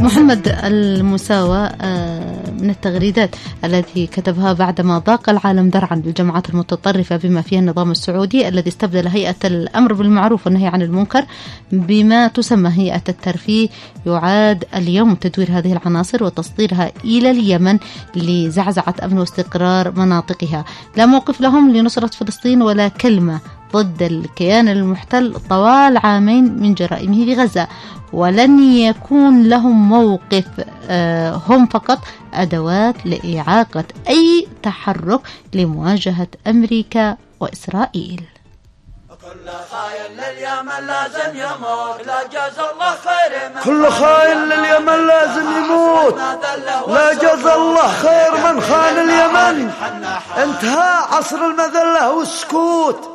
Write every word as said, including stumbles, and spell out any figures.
محمد المساوى من التغريدات التي كتبها بعدما ضاق العالم ذرعا بالجماعات المتطرفة بما فيها النظام السعودي الذي استبدل هيئة الأمر بالمعروف والنهي عن المنكر بما تسمى هيئة الترفيه. يعاد اليوم تدوير هذه العناصر وتصديرها إلى اليمن لزعزعة أمن واستقرار مناطقها. لا موقف لهم لنصرة فلسطين ولا كلمة ضد الكيان المحتل طوال عامين من جرائمه بغزة، ولن يكون لهم موقف، هم فقط أدوات لإعاقة أي تحرك لمواجهة أمريكا وإسرائيل. كل خاين لليمن لازم يموت، لا جزا الله خير من كل خاين لليمن لازم يموت، لا جزا الله خير من خان اليمن. انتهى عصر المذلة والسكوت.